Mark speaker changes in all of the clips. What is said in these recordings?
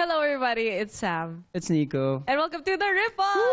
Speaker 1: Hello everybody, it's Sam.
Speaker 2: It's Nico.
Speaker 1: And welcome to The Ripple!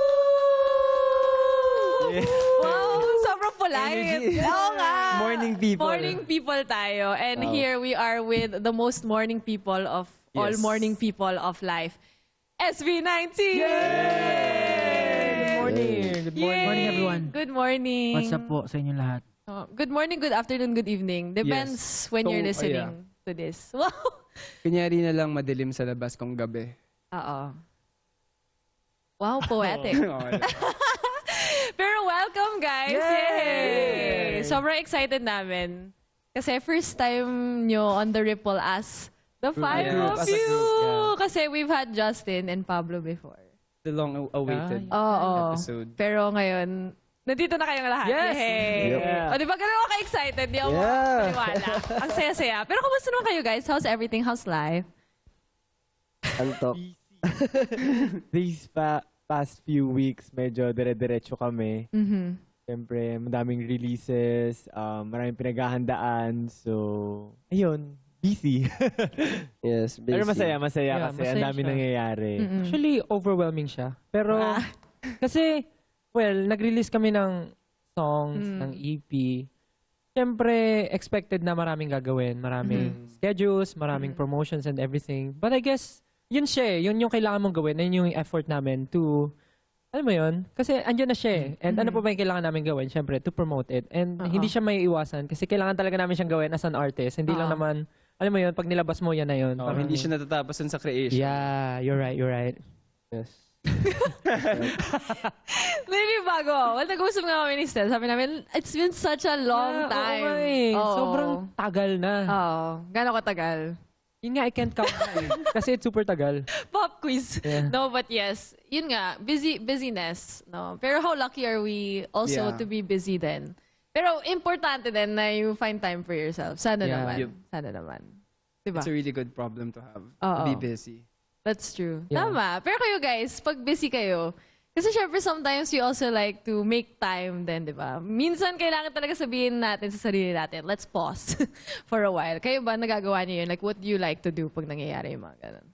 Speaker 2: Yeah.
Speaker 1: Wow, sobrang polite. Oo nga.
Speaker 2: Morning people.
Speaker 1: Morning people tayo. And here we are with the most morning people of all
Speaker 2: Yes.
Speaker 1: morning people of life. SB19!
Speaker 2: Yay!
Speaker 3: Good morning. Good morning.
Speaker 1: Yay!
Speaker 3: Morning, everyone.
Speaker 1: Good morning.
Speaker 3: What's up po sa inyo lahat?
Speaker 1: Oh, good morning, good afternoon, good evening. Depends when you're listening to this. Wow!
Speaker 2: Kunyari na lang madilim sa labas kung gabi.
Speaker 1: Oo. Wow, poetic.
Speaker 2: Okay.
Speaker 1: Pero welcome, guys! Yay! Sobrang excited namin. Kasi first time nyo on The Ripple as the five of
Speaker 2: Yes. As a
Speaker 1: you.
Speaker 2: group, yeah.
Speaker 1: Kasi we've had Justin and Pablo before.
Speaker 2: The long-awaited
Speaker 1: Oo.
Speaker 2: episode.
Speaker 1: Pero ngayon, nandito na kayong lahat.
Speaker 3: Yes!
Speaker 1: Yay!
Speaker 3: Yep.
Speaker 1: O, di ba ganun ako ka-excited? Di ako paniwala. Ang saya-saya. Pero kumusta naman kayo, guys? How's everything? How's life?
Speaker 4: Antok.
Speaker 5: These past few weeks, medyo dire-diretso kami.
Speaker 1: Mhm.
Speaker 5: Siyempre, madaming releases, maraming pinaghahandaan. So, ayun, busy.
Speaker 4: Yes, busy.
Speaker 5: Pero masaya
Speaker 3: Yeah,
Speaker 5: kasi
Speaker 3: masaya
Speaker 5: ang dami
Speaker 3: siya.
Speaker 5: nangyayari.
Speaker 3: Actually, overwhelming siya. Pero, kasi, well, nag-release kami ng songs, ng EP. Siyempre, expected na maraming gagawin. Maraming schedules, maraming promotions and everything. But I guess, yun siya eh. Yun yung kailangan mong gawin. Yun yung effort namin to, alam mo yun? Kasi andyan na siya eh. And ano pa ba yung kailangan namin gawin? Siyempre, to promote it. And hindi siya may iwasan. Kasi kailangan talaga namin siyang gawin as an artist. Hindi lang naman, alam mo yun, pag nilabas mo, yan na yun.
Speaker 2: Oh, hindi siya natatapos dun sa creation.
Speaker 3: Yeah, you're right, you're right.
Speaker 4: Yes.
Speaker 1: Maybe bago. Well, nag-usap nga kami ni Stel. Sabi namin, it's been such a long time.
Speaker 3: Oo nga eh.
Speaker 1: Oo.
Speaker 3: Sobrang tagal na.
Speaker 1: Oo. Gano'n katagal?
Speaker 3: Yun nga, I can't count na eh. Kasi it's super tagal.
Speaker 1: Pop quiz.
Speaker 3: Yeah.
Speaker 1: No, but yes. Yun nga, busyness. No? Pero how lucky are we also
Speaker 2: Yeah.
Speaker 1: to be busy then? Pero importante din na you find time for yourself. Sana
Speaker 3: Yeah.
Speaker 1: naman.
Speaker 2: Yep.
Speaker 1: Sana naman. Diba?
Speaker 2: It's a really good problem to have.
Speaker 1: Oo.
Speaker 2: To be busy.
Speaker 1: That's true.
Speaker 3: Yeah.
Speaker 1: Tama. Pero kayo guys, pag busy kayo, kasi syempre sometimes we also like to make time din, di ba? Minsan kailangan talaga sabihin natin sa sarili natin, let's pause for a while. Kayo ba nagagawa niyo yun? Like, what do you like to do pag nangyayari yung mga ganun?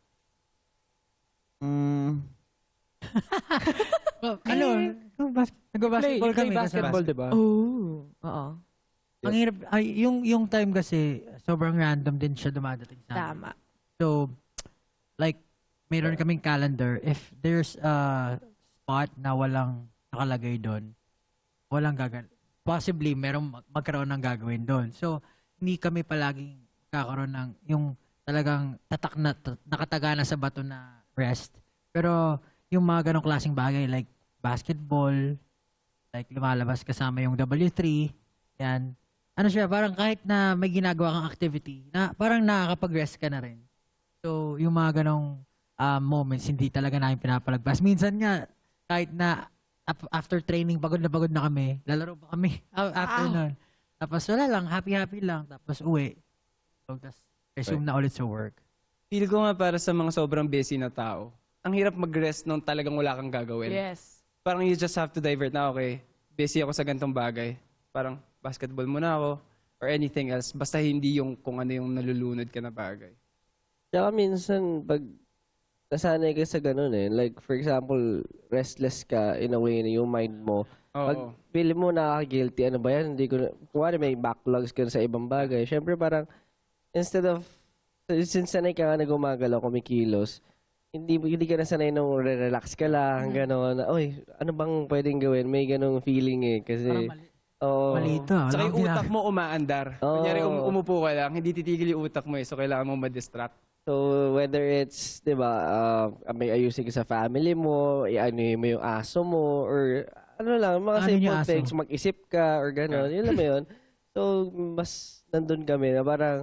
Speaker 6: Ano? Nag-basketball kami.
Speaker 3: Play basketball, di ba?
Speaker 1: Oh. Oo.
Speaker 6: Ang hirap, ay, yung time kasi, sobrang random din siya dumadating sa amin.
Speaker 1: Tama.
Speaker 6: So, like, mayroon kaming calendar. If there's a spot na walang nakalagay doon, walang gagawin. Possibly, merong magkaroon ng gagawin doon. So, hindi kami palaging kakaroon ng yung talagang tatak na, nakataga na sa bato na rest. Pero, yung mga ganong klaseng bagay, like basketball, like lumalabas kasama yung W3, yan. Ano siya, parang kahit na may ginagawa kang activity, na parang nakakapag-rest ka na rin. So, yung mga ganong moments, hindi talaga namin pinapalagpas. Minsan nga, kahit na after training, pagod na kami, lalaro pa kami after nun. Tapos wala lang, happy-happy lang. Tapos uwi. So, tapos resume na ulit sa work.
Speaker 2: Feel ko nga para sa mga sobrang busy na tao, ang hirap mag-rest nung talagang wala kang gagawin.
Speaker 1: Yes.
Speaker 2: Parang you just have to divert na, okay, busy ako sa gantong bagay. Parang basketball muna ako or anything else. Basta hindi yung kung ano yung nalulunod ka na bagay.
Speaker 4: Tsaka minsan, pag nasanay ka sa ganun eh, like for example, restless ka in a way na yung mind mo, pag
Speaker 2: Oo.
Speaker 4: feel mo nakaka-guilty, ano ba yan, hindi ko na, kung may backlogs ka sa ibang bagay, syempre parang, instead of, since sanay ka nga na gumagalaw, kumikilos, hindi ka na sanay nung relax ka lang, gano'n, oy, ano bang pwedeng gawin? May ganong feeling eh, kasi, oo.
Speaker 6: Malito.
Speaker 2: Saka yung utak mo umaandar.
Speaker 4: Oo.
Speaker 2: Kunyari umupo ka lang, hindi titigil yung utak mo eh, so kailangan mo ma-distract.
Speaker 4: So, whether it's, di ba, may ayusin ka sa family mo, i-ano mo yung aso mo, or ano lang, mga
Speaker 6: Ano yung
Speaker 4: simple
Speaker 6: aso?
Speaker 4: things, mag-isip ka, or gano'n, yun lang mo yun. So, mas nandun kami na parang,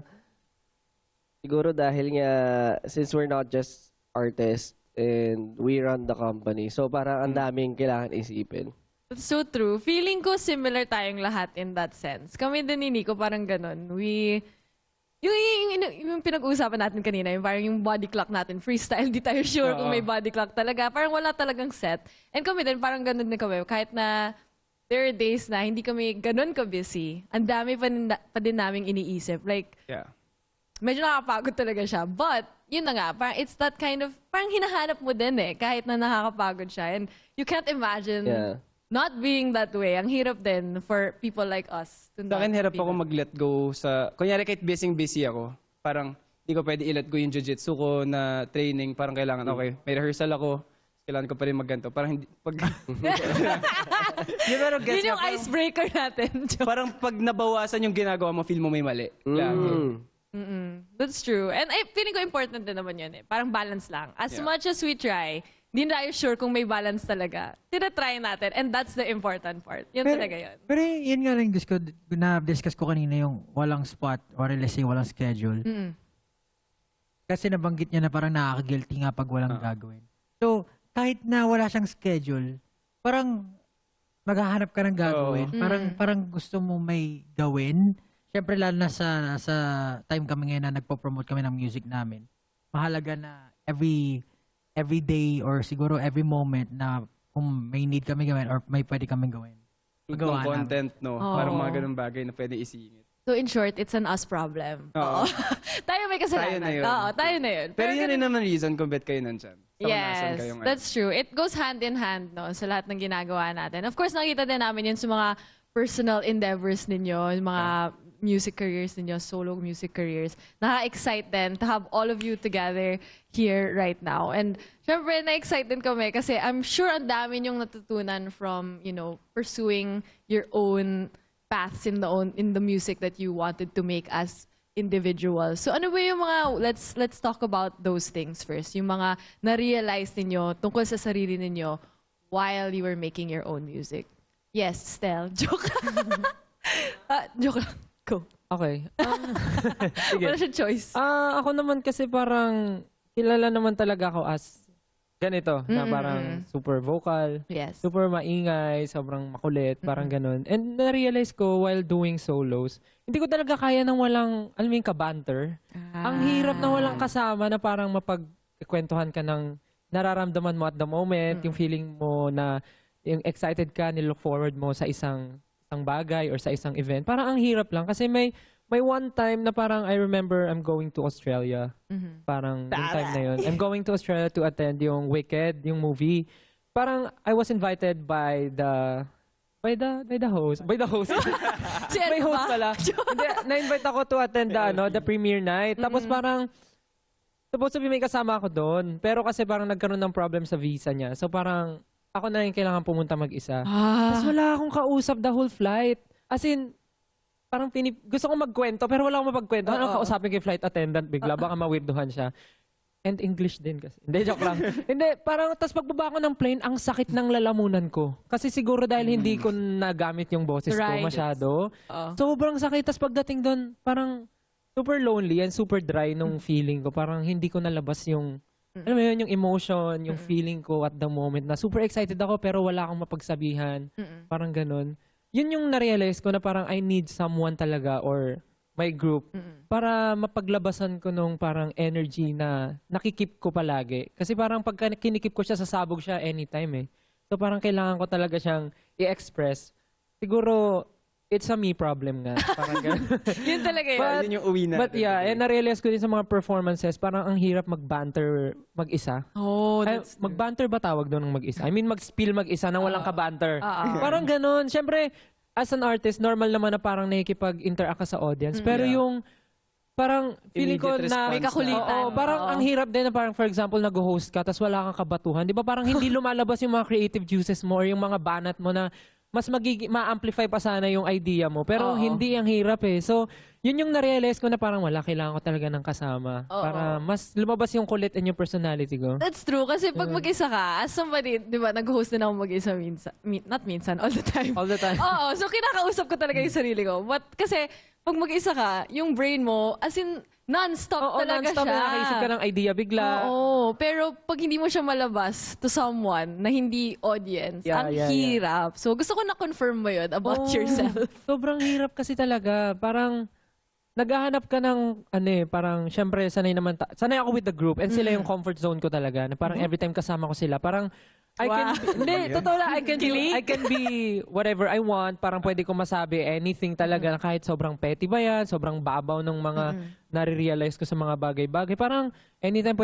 Speaker 4: siguro dahil nga, since we're not just artists, and we run the company, so parang ang daming kailangan isipin.
Speaker 1: That's so true. Feeling ko similar tayong lahat in that sense. Kami din ni Nico, parang ganun. Yung pinag-uusapan natin kanina, yung parang yung body clock natin, freestyle, di tayo sure kung may body clock talaga. Parang wala talagang set. And kami din, parang ganun din kami. Kahit na there are days na hindi kami ganun ka-busy, ang dami pa din naming iniisip. Like,
Speaker 2: Yeah.
Speaker 1: medyo nakakapagod talaga siya. But, yun na nga, parang it's that kind of, parang hinahanap mo din kahit na nakakapagod siya. And you can't imagine
Speaker 4: Yeah.
Speaker 1: not being that way. Ang hirap din for people like us. To
Speaker 2: Sa akin,
Speaker 1: not
Speaker 2: hirap
Speaker 1: be
Speaker 2: ako
Speaker 1: that-
Speaker 2: mag-let go sa... Kunyari, kahit busy ako, parang hindi ko pwede i-let go yung jiu-jitsu ko na training. Parang kailangan, okay, may rehearsal ako, kailangan ko pa rin magganto. Parang hindi... Pag... Di, pero gets
Speaker 1: Yun
Speaker 2: nga,
Speaker 1: yung icebreaker natin.
Speaker 2: parang pag nabawasan yung ginagawa mo, feel mo may mali. Lagi.
Speaker 1: That's true. And feeling ko important din naman yun Parang balance lang. As
Speaker 2: Yeah.
Speaker 1: much as we try, hindi na tayo sure kung may balance talaga. Tinatry natin. And that's the important part. Yun talaga yun.
Speaker 6: Pero yun nga lang na-discuss ko kanina yung walang spot or let's say walang schedule. Kasi nabanggit niya na parang nakaka-guilty nga pag walang gagawin. So, kahit na wala siyang schedule, parang maghahanap ka ng gagawin. Parang gusto mo may gawin. Siyempre, lalo na sa time kami ngayon na nagpo-promote kami ng music namin. Mahalaga na every day or siguro every moment na kung may need kami gawin or may pwede kami gawin.
Speaker 2: Yung
Speaker 6: Magawa namin.
Speaker 2: content, no?
Speaker 1: Oo.
Speaker 2: Parang mga ganun bagay na pwede isingit.
Speaker 1: So in short, it's an us problem.
Speaker 2: Oo.
Speaker 1: Tayo may kasalanan.
Speaker 2: Tayo na yun.
Speaker 1: Oo, tayo na yun.
Speaker 2: Pero yun rin naman reason kung ba't kayo nandyan. Sa kung nasan
Speaker 1: Yes,
Speaker 2: kayong
Speaker 1: that's true. It goes hand in hand sa lahat ng ginagawa natin. Of course, nakita din namin yun sa mga personal endeavors ninyo, yung mga music careers ninyo, solo music careers. Nakaka-excite din to have all of you together here right now. And syempre, na-excite din kami kasi I'm sure ang dami yung natutunan from, pursuing your own paths in the music that you wanted to make as individuals. So ano ba yung mga, let's talk about those things first. Yung mga na-realize ninyo tungkol sa sarili ninyo while you were making your own music. Yes, Stel. Joke. Joke lang. Go.
Speaker 3: Okay.
Speaker 1: Wala siya choice.
Speaker 3: Ako naman kasi parang kilala naman talaga ako as ganito, na parang super vocal,
Speaker 1: Yes.
Speaker 3: super maingay, sobrang makulit, parang ganun. And na-realize ko while doing solos, hindi ko talaga kaya ng walang, alam mo yung kabanter. Ang hirap na walang kasama na parang mapagkwentuhan ka ng nararamdaman mo at the moment, yung feeling mo na yung excited ka, nilook forward mo sa isang bagay or sa isang event. Parang ang hirap lang kasi may one time na parang I remember I'm going to Australia. Parang yung time na yun. I'm going to Australia to attend yung Wicked, yung movie. Parang I was invited by the host. By the host.
Speaker 1: Si
Speaker 3: May
Speaker 1: ano
Speaker 3: host
Speaker 1: ba?
Speaker 3: pala. Hindi, na-invite ako to attend the premiere night. Tapos parang supposed to be may kasama ako doon. Pero kasi parang nagkaroon ng problem sa visa niya. So parang ako na yung kailangan pumunta mag-isa. Tapos wala akong kausap the whole flight. As in, parang gusto kong magkwento pero wala akong mapagkwento. Ano kausapin kay flight attendant bigla? Baka mawirduhan siya. And English din kasi. Hindi, joke lang. Hindi, parang tas pagbaba ko ng plane, ang sakit ng lalamunan ko. Kasi siguro dahil hindi ko nagamit yung boses ko
Speaker 1: Right.
Speaker 3: masyado. Sobrang sakit. Tas pagdating doon, parang super lonely and super dry nung feeling ko. Parang hindi ko nalabas yung alam mo yun, yung emotion, yung feeling ko at the moment na super excited ako pero wala akong mapagsabihan. Parang ganun. Yun yung na-realize ko na parang I need someone talaga or my group para mapaglabasan ko nung parang energy na nakikip ko palagi. Kasi parang pagka kinikip ko siya, sasabog siya anytime eh. So parang kailangan ko talaga siyang i-express. Siguro, it's a me problem nga. Parang ganun.
Speaker 1: Yun talaga yun.
Speaker 2: Yun yung uwi natin.
Speaker 3: But yeah, and na-realize ko din sa mga performances, parang ang hirap mag-banter mag-isa.
Speaker 1: Oh,
Speaker 3: Ay,
Speaker 1: that's
Speaker 3: mag-banter ba tawag doon ng mag-isa? I mean, mag-spill mag-isa nang walang ka-banter. Parang ganun. Siyempre, as an artist, normal naman na parang nakikipag-interact ka sa audience. Pero yung parang feeling ko
Speaker 2: Immediate
Speaker 3: na
Speaker 2: response
Speaker 1: may kakulitan.
Speaker 3: Oo, parang ang hirap din na parang for example nag-host ka tapos wala kang kabatuhan. 'Di ba parang hindi lumalabas yung mga creative juices mo or yung mga banat mo na mas ma-amplify pa sana yung idea mo. Pero hindi, ang hirap eh. So, yun yung na-realize ko na parang wala, kailangan ko talaga ng kasama. Para mas lumabas yung kulit and yung personality ko.
Speaker 1: That's true. Kasi pag mag-isa ka, as somebody, di ba, nag-host din ako mag-isa minsan. Not minsan, all the time.
Speaker 3: All the time.
Speaker 1: Oo, so kinakausap ko talaga yung sarili ko. But kasi, pag mag-isa ka, yung brain mo, as in, non-stop
Speaker 3: Oo,
Speaker 1: talaga
Speaker 3: non-stop
Speaker 1: siya.
Speaker 3: na nakaisip ka ng idea bigla.
Speaker 1: Oo, pero pag hindi mo siya malabas to someone na hindi audience,
Speaker 3: Yeah,
Speaker 1: ang
Speaker 3: yeah,
Speaker 1: hirap. So gusto ko na-confirm mo yun about yourself.
Speaker 3: Sobrang hirap kasi talaga. Parang, naghahanap ka ng, parang, syempre, sanay ako with the group and sila yung comfort zone ko talaga. Na parang every time kasama ko sila, parang, I can
Speaker 1: Wow.
Speaker 3: be, hindi, totoo lang, I can be whatever I want. Parang pwede ko masabi anything talaga, kahit sobrang petty ba yan, sobrang babaw ng mga nare-realize ko sa mga bagay-bagay. Parang anytime